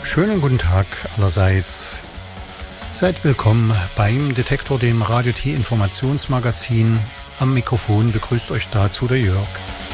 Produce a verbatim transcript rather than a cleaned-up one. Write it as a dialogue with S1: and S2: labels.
S1: Schönen guten Tag allerseits. Seid willkommen beim Detektor, dem Radio T Informationsmagazin. Am Mikrofon begrüßt euch dazu der Jörg.